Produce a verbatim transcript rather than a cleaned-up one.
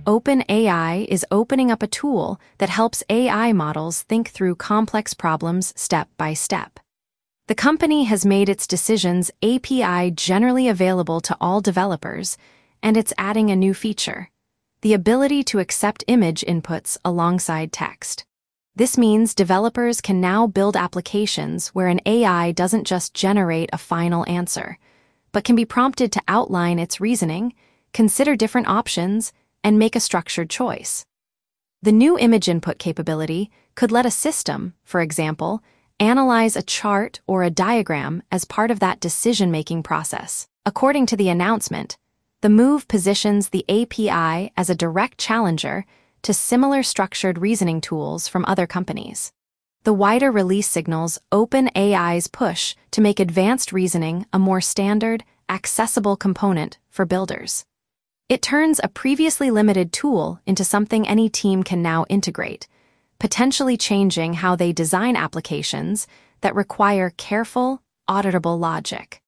OpenAI is opening up a tool that helps A I models think through complex problems step by step. The company has made its decisions A P I generally available to all developers, and it's adding a new feature: the ability to accept image inputs alongside text. This means developers can now build applications where an A I doesn't just generate a final answer, but can be prompted to outline its reasoning, consider different options, and make a structured choice. The new image input capability could let a system, for example, analyze a chart or a diagram as part of that decision-making process. According to the announcement, the move positions the A P I as a direct challenger to similar structured reasoning tools from other companies. The wider release signals OpenAI's push to make advanced reasoning a more standard, accessible component for builders. It turns a previously limited tool into something any team can now integrate, potentially changing how they design applications that require careful, auditable logic.